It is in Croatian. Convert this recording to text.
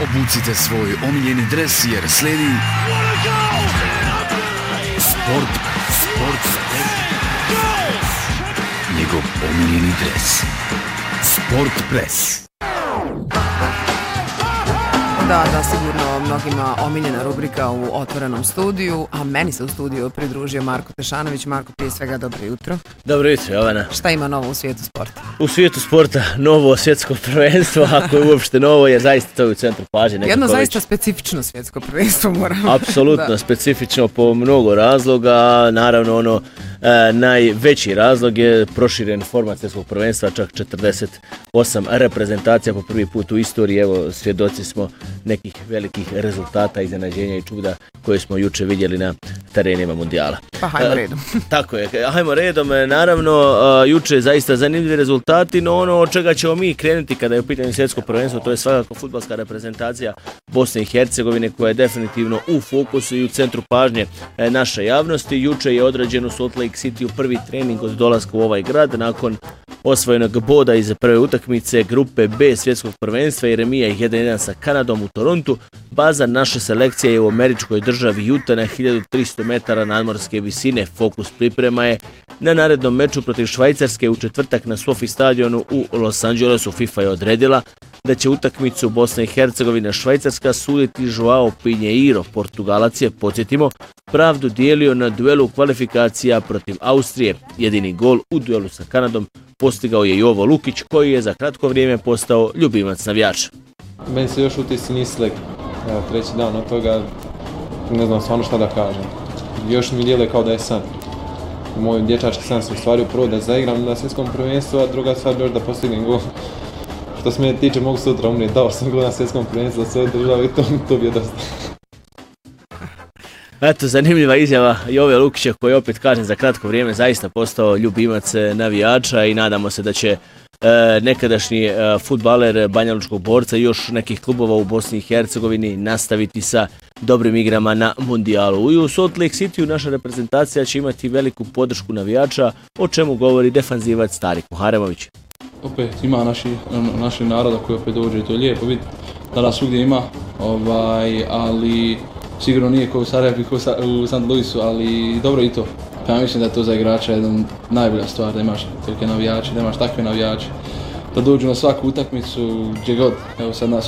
Obucite svoj omiljeni dres jer slijedi Sport. Njegov omiljeni dres. Sport Press. Da, sigurno mnogima omiljena rubrika u otvorenom studiju, a meni se u studiju pridružio Marko Tešanović. Marko, prije svega dobro jutro. Dobro jutro, Jovana. Šta ima novo u svijetu sporta? U svijetu sporta novo svjetsko prvenstvo, ako je uopšte novo, jer zaista to je u centru pažnje. Jedno zaista specifično svjetsko prvenstvo moramo. Apsolutno specifično po mnogo razloga, naravno ono najveći razlog je proširen format svjetskog prvenstva, čak 48 reprezentacija po prvi put u istoriji. Evo, svjedoci smo nekih velikih rezultata, iznenađenja i čuda koje smo juče vidjeli na terenima mundijala. Pa hajmo redom. Tako je, hajmo redom. Naravno, juče zaista zanimljivi rezultati, no ono od čega ćemo mi krenuti kada je u pitanju svjetsko prvenstvo, to je svakako fudbalska reprezentacija Bosne i Hercegovine, koja je definitivno u fokusu i u centru pažnje naše javnosti. Juče je odrađen u Salt Lake City prvi trening od dolaska u ovaj grad nakon osvojenog boda iz prve utakmice grupe B svjetskog prvenstva i remija 1-1 sa Kanadom u Torontu. Baza naše selekcije je u američkoj državi Utah na 1300 metara nadmorske visine. Fokus priprema je na narednom meču protiv Švajcarske u četvrtak na SoFi stadionu u Los Angelesu. FIFA je odredila da će utakmicu Bosna i Hercegovina Švajcarska suditi Joao Pinheiro. Portugalac je, podsjetimo, pravdu dijelio na duelu kvalifikacija protiv Austrije. Jedini gol u duelu sa Kanadom postigao je Jovo Lukić, koji je za kratko vrijeme postao ljubimac navijača. Meni se još utisci nisu slegli. Evo, treći dan od toga, ne znam stvarno šta da kažem. Još mi djeluje kao da je san. Moj dječački san se ostvario, prvo da zaigram na svjetskom prvenstvu, a druga stvar još da postignem gol. Što se mene tiče, mogu sutra umrijeti, dao sam gol na svjetskom prvenstvu za sve države i to bi je dosta. Eto, zanimljiva izjava Jove Lukića, koji opet, kažem, za kratko vrijeme zaista postao ljubimac navijača i nadamo se da će nekadašnji fudbaler Banjalučkog Borca i još nekih klubova u Bosni i Hercegovini nastaviti sa dobrim igrama na mundijalu. I u Salt Lake City naša reprezentacija će imati veliku podršku navijača, o čemu govori defanzivac Tarik Muharemović. Opet ima naši naroda koji opet dođe i to je lijepo vidjeti da nas svugdje ima, ali sigurno nije kao u Sarajevu i u St. Louisu, ali dobro i to. Pa ja mislim da je to za igrača jedna najbolja stvar, da imaš tolike navijače, da imaš takve navijače. Da dođu na svaku utakmicu, gdje god. Evo sad nas